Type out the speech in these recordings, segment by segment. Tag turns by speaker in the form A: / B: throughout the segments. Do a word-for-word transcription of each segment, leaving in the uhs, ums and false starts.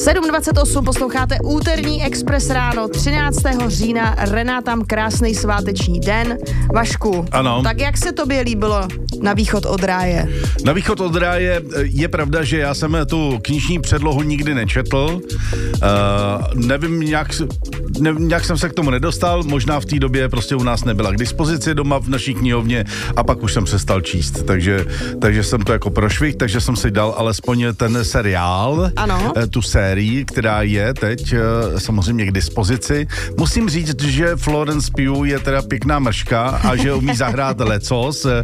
A: sedm dvacet osm posloucháte úterní Express ráno třináctého října. Renátám krásný sváteční den. Vašku,
B: ano.
A: Tak jak se tobě líbilo Na východ od ráje?
B: Na východ od ráje je pravda, že já jsem tu knižní předlohu nikdy nečetl. Uh, nevím, nějak, ne, nějak jsem se k tomu nedostal, možná v té době prostě u nás nebyla k dispozici doma v naší knihovně a pak už jsem přestal číst, takže, takže jsem to jako prošvih, takže jsem si dal alespoň ten seriál,
A: ano.
B: tu sérii, která je teď samozřejmě k dispozici. Musím říct, že Florence Pugh je teda pěkná mrška a že umí zahrát lecos. Uh,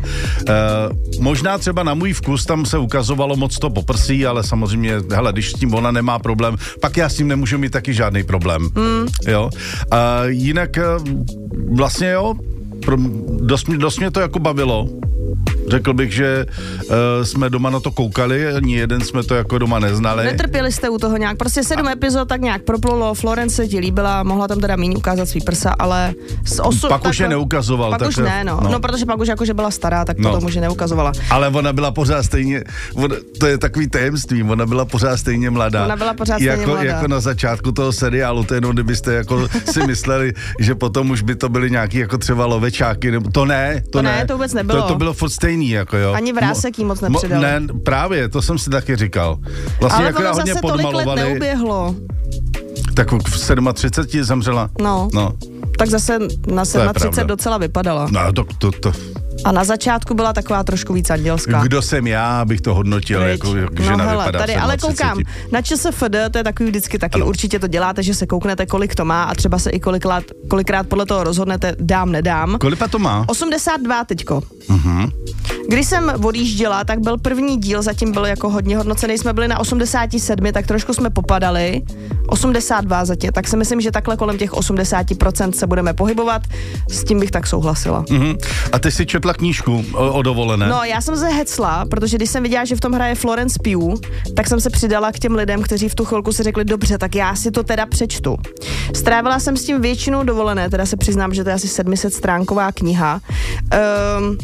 B: možná třeba na můj vkus tam se ukazovalo moc to poprsí, ale samozřejmě, hele, když s tím ona nemá problém, pak já s tím nemůžu mít taky žádný problém. Mm. Jo. A jinak vlastně jo, dost, dost mě to jako bavilo. Řekl bych, že uh, jsme doma na to koukali, ani jeden jsme to jako doma neznali.
A: Netrpěli jste u toho nějak, prostě sedm a... epizod tak nějak proplulo, Florence se ti líbila, mohla tam teda míň ukázat svý prsa, ale z osu,
B: pak
A: tak,
B: už je neukazoval.
A: Pak
B: tak
A: už ne, no. no. No, protože pak už jakože byla stará, tak no. Potom už je neukazovala.
B: Ale ona byla pořád stejně, ona, to je takový tajemství, ona byla pořád stejně mladá.
A: Ona byla pořád stejně
B: jako,
A: mladá. Jako
B: na začátku toho seriálu, to jenom kdybyste jako si mysleli, že potom už by to byly nějaký jako třeba lovečáky, nebo to ne, to,
A: to
B: ne.
A: ne, to vůbec nebylo.
B: To, to bylo furt stejný, jako jo.
A: Ani vrásek jí moc nepřidal.
B: Ne, právě, to jsem si taky říkal. Vlastně
A: ale
B: jako
A: ono
B: hodně
A: zase tolik let neuběhlo.
B: Tak v třiceti sedmi zemřela.
A: No.
B: no.
A: Tak zase na třicet sedm docela vypadala.
B: No, to, to, to.
A: A na začátku byla taková trošku víc andělská.
B: Kdo jsem já, abych to hodnotil, Víč. jako že
A: no,
B: žena
A: hele,
B: vypadá
A: tady, ale koukám, na ČSFD, to je takový vždycky taky, ano. Určitě to děláte, že se kouknete, kolik to má a třeba se i kolikrát, kolikrát podle toho rozhodnete, dám, nedám.
B: Kolika to má?
A: osmdesát dva teďko.
B: Uh-huh.
A: Když jsem odjížděla, tak byl první díl, zatím byl jako hodně hodnocený, jsme byli na osmdesát sedm, tak trošku jsme popadali, osmdesát dva zatím, tak si myslím, že takhle kolem těch osmdesát procent se budeme pohybovat, s tím bych tak souhlasila.
B: Uh-huh. A ty jsi četla knížku o, o dovolené?
A: No, já jsem se hecla, protože když jsem viděla, že v tom hraje Florence Pugh, tak jsem se přidala k těm lidem, kteří v tu chvilku si řekli, dobře, tak já si to teda přečtu. Strávila jsem s tím většinou dovolené, teda se přiznám, že to je asi sedm set stránková kniha. Um,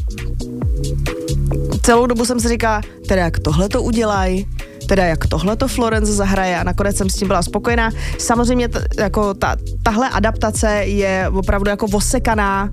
A: celou dobu jsem si říkala, teda jak tohle to udělají, teda jak tohle to Florence zahraje a nakonec jsem s tím byla spokojená. Samozřejmě t- jako ta, tahle adaptace je opravdu jako osekaná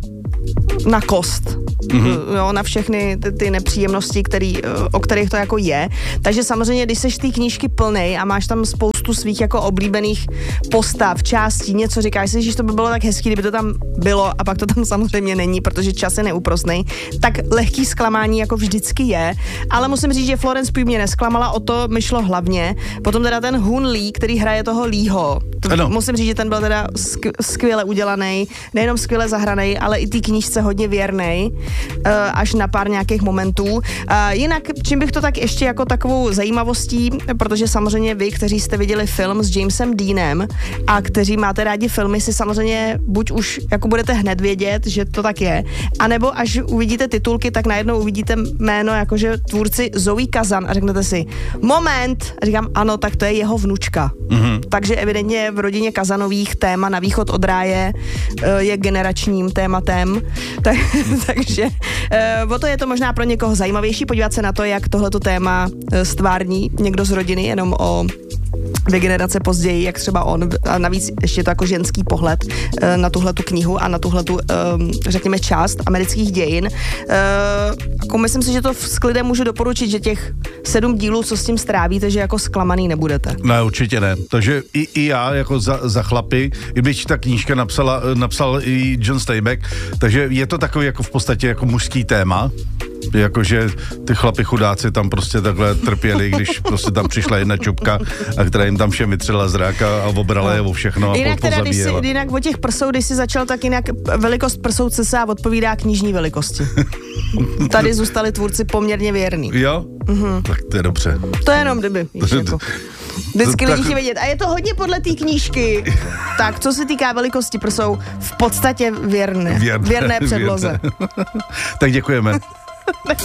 A: na kost. Mm-hmm. Jo, na všechny ty, ty nepříjemnosti, který, o kterých to jako je. Takže samozřejmě, když seš té knížky plnej a máš tam spoustu svých jako oblíbených postav, částí, něco říkáš si, že to by bylo tak hezký, kdyby to tam bylo a pak to tam samozřejmě není, protože čas je neúprosnej, tak lehký zklamání jako vždycky je. Ale musím říct, že Florence Pugh mě nesklamala, o to mi šlo hlavně. Potom teda ten Hun Lee, který hraje toho Leeho. Musím říct, že ten byl teda skv- skvěle udělaný, nejenom skvěle zahraný, ale i té knížce hodně věrnej. Až na pár nějakých momentů. Jinak, čím bych to tak ještě jako takovou zajímavostí, protože samozřejmě vy, kteří jste viděli film s Jamesem Deanem a kteří máte rádi filmy, si samozřejmě buď už jako budete hned vědět, že to tak je, anebo až uvidíte titulky, tak najednou uvidíte jméno jakože tvůrci Zoe Kazan a řeknete si, moment, a říkám, ano, tak to je jeho vnučka. Mm-hmm. Takže evidentně v rodině Kazanových téma Na východ od ráje je generačním tématem, tak, takže Uh, o to je to možná pro někoho zajímavější podívat se na to, jak tohleto téma uh, stvární někdo z rodiny, jenom o dvě generace později, jak třeba on, a navíc ještě to jako ženský pohled uh, na tuhletu knihu a na tuhletu, um, řekněme, část amerických dějin. Uh, jako myslím si, že to s klidem můžu doporučit, že těch sedm dílů, co s tím strávíte, že jako zklamaný nebudete.
B: Ne, určitě ne. Takže i, i já jako za, za chlapy, i když ta knížka napsala, napsal i John Steinbeck, takže je to takový jako v podstatě jako mužský téma, jakože ty chlapi chudáci tam prostě takhle trpěli, když prostě tam přišla jedna čupka, a která jim tam všem vytřela zrak a, a obrala je o všechno a
A: jinak
B: po,
A: teda, když si,
B: pozabíjela.
A: Jinak o těch prsou, když si začal, tak jinak velikost prsou cca odpovídá knižní velikosti. Tady zůstali tvůrci poměrně věrný.
B: Jo? Mhm. Tak to je dobře.
A: To je jenom kdyby, víš, jako. Vždycky lidi chtějí vědět. A je to hodně podle té knížky. Tak, co se týká velikosti prsou, v podstatě věrné.
B: Věrné,
A: věrné předloze.
B: Věrné. Tak děkujeme.